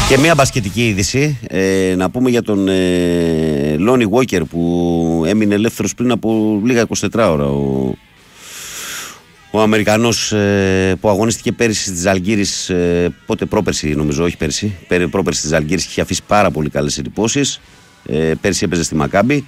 Και μια μπασκετική είδηση, να πούμε για τον Lonnie Walker που έμεινε ελεύθερος πριν από λίγα 24 ώρα. Ο Αμερικανός που αγωνίστηκε πέρυσι στις Ζαλγκίρις, πότε πρόπερσι νομίζω, όχι πέρυσι, πρόπερσι στις Ζαλγκίρις και είχε αφήσει πάρα πολύ καλές εντυπώσεις. Πέρυσι έπαιζε στη Μακάμπι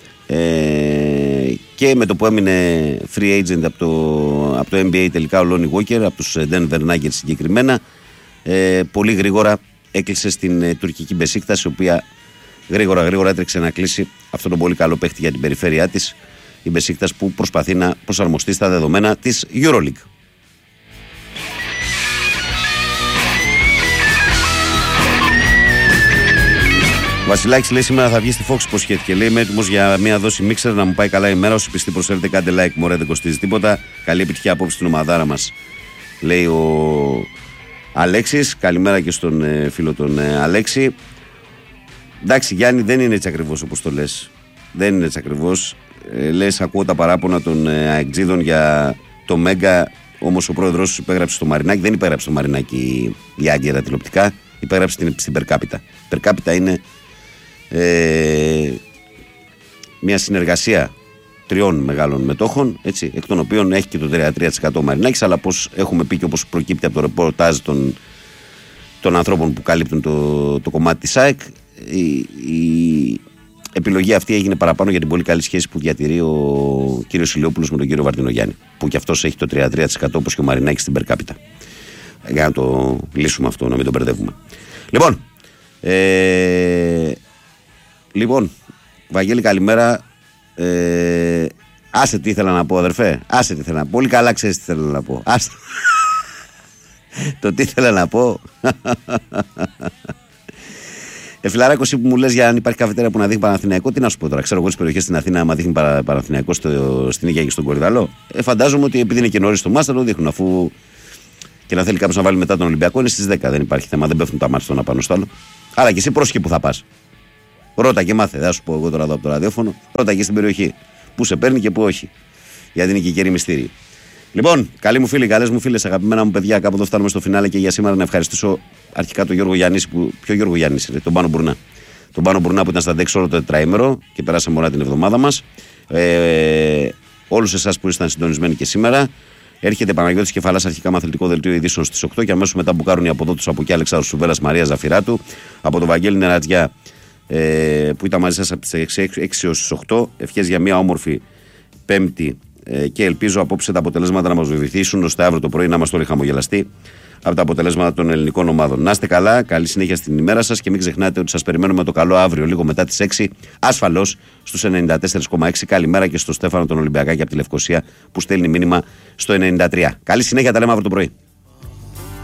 και με το που έμεινε free agent από το NBA τελικά ο Lonnie Walker, από τους Denver Nuggets συγκεκριμένα, πολύ γρήγορα έκλεισε στην τουρκική Μπεσίκτας, η οποία γρήγορα έτρεξε να κλείσει αυτόν τον πολύ καλό παίχτη για την περιφέρειά της, η Μπεσίκτας που προσπαθεί να προσαρμοστεί στα δεδομένα της EuroLeague. Ο Βασιλάκης λέει: σήμερα θα βγει στη Fox, υποσχέθηκε. Λέει: είμαι έτοιμος για μια δόση μίξερ να μου πάει καλά η μέρα. Όσοι πιστοί προσφέρετε, κάντε like. Μωρέ, δεν κοστίζει τίποτα. Καλή επιτυχία απόψε στην ομαδάρα μας, λέει ο Αλέξης. Καλημέρα και στον φίλο τον Αλέξη. Εντάξει, Γιάννη, δεν είναι έτσι ακριβώς όπως το λες. Δεν είναι έτσι ακριβώς. Λες, ακούω τα παράπονα των αεκτζίδων για το Μέγκα. Όμως ο πρόεδρος σου υπέγραψε στο Μαρινάκι. Δεν υπέγραψε στο Μαρινάκι η Άγκυρα τηλεοπτικά. Υπέγραψε στην Περκάπιτα. Περκάπιτα είναι μια συνεργασία 3 μεγάλων μετόχων, έτσι, εκ των οποίων έχει και το 33% ο Μαρινάκης, αλλά όπως έχουμε πει και όπως προκύπτει από το ρεπορτάζ των ανθρώπων που καλύπτουν το κομμάτι της ΑΕΚ, η επιλογή αυτή έγινε παραπάνω για την πολύ καλή σχέση που διατηρεί ο κύριος Ηλιόπουλος με τον κύριο Βαρδινογιάννη, που κι αυτός έχει το 33% όπως και ο Μαρινάκης στην Περκάπιτα. Για να το λύσουμε αυτό, να μην τον μπερδεύουμε. Λοιπόν, Βαγγέλη, καλημέρα. Άσε τι ήθελα να πω, αδερφέ. Άσε τι ήθελα να πω. Πολύ καλά ξέρεις τι ήθελα να πω. Άσε. Το τι ήθελα να πω. Φιλαράκο, εσύ που μου λες για αν υπάρχει καφετέρια που να δείχνει Παναθηναϊκό, τι να σου πω τώρα. Ξέρω εγώ τις περιοχές στην Αθήνα, άμα δείχνει Παναθηναϊκό στην Ήγια και στον Κορυδαλό. Φαντάζομαι ότι επειδή είναι και νωρίς το μάτς θα το δείχνουν, αφού και να θέλει κάποιος να βάλει μετά τον Ολυμπιακό είναι στις 10. Δεν υπάρχει θέμα, δεν πέφτουν τα μάτια το ένα πάνω στο άλλο. Αλλά και εσύ πρόσχε που θα πας. Ρώτα και μάθε, δεν θα σου πω εγώ τώρα εδώ από το ραδιόφωνο. Ρώτα και στην περιοχή. Πού σε παίρνει και πού όχι. Γιατί είναι και καιρή μυστήρη. Λοιπόν, καλοί μου φίλοι, καλές μου φίλες, αγαπημένα μου παιδιά, κάπου εδώ φτάνουμε στο φινάλε και για σήμερα να ευχαριστήσω αρχικά τον Γιώργο Γιάννη. Ποιο Γιώργο Γιάννη, τον Πάνο Μπουρνά. Τον Πάνο Μπουρνά που ήταν στα ντεξ όλο το τετραήμερο και περάσαμε όλα την εβδομάδα μας. Όλους εσάς που ήσταν συντονισμένοι και σήμερα. Έρχεται Παναγιώτης Κεφαλάς, αρχικά με αθλητικό δελτίο ειδήσεων στις 8 και αμέσως μετά μπουκάρουν οι αποδότους από εκεί Αλεξάνδρου Σουβέρας, Μαρία Ζαφυράτου, από τον Βαγγέλη Νερατζιά που ήταν μαζί σας από τις 6 έως τις 8. Ευχές για μια όμορφη Πέμπτη και ελπίζω απόψε τα αποτελέσματα να μας βοηθήσουν ώστε αύριο το πρωί να είμαστε όλοι χαμογελαστοί από τα αποτελέσματα των ελληνικών ομάδων. Να είστε καλά, καλή συνέχεια στην ημέρα σας και μην ξεχνάτε ότι σας περιμένουμε το καλό αύριο λίγο μετά τις 6 ασφαλώς στους 94,6. Καλημέρα και στο Στέφανο τον Ολυμπιακάκη από τη Λευκοσία που στέλνει μήνυμα στο 93. Καλή συνέχεια, τα λέμε αύριο το πρωί.